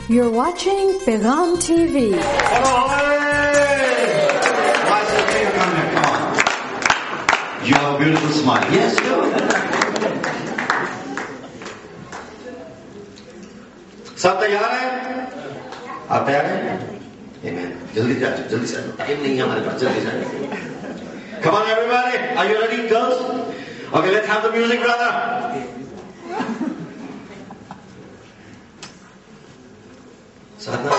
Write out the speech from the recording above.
You're watching Pegan TV. You have a beautiful smile. Yes, go. सब तैयार हैं? आप तैयार हैं? Amen. जल्दी से टाइम नहीं है हमारे पास, जल्दी से. Come on everybody, are you ready, girls? Okay, let's have the music, brother. Sadhana